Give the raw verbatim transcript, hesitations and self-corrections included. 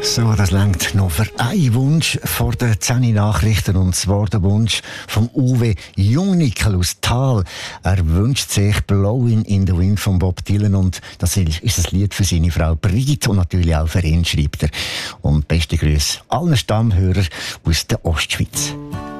So, das reicht noch für einen Wunsch vor den zehn Nachrichten, und zwar der Wunsch vom Uwe Jungnickel aus Thal. Er wünscht sich «Blowin' in the Wind» von Bob Dylan, und das ist ein Lied für seine Frau Brigitte und natürlich auch für ihn, schreibt er. Und beste Grüße allen Stammhörern aus der Ostschweiz.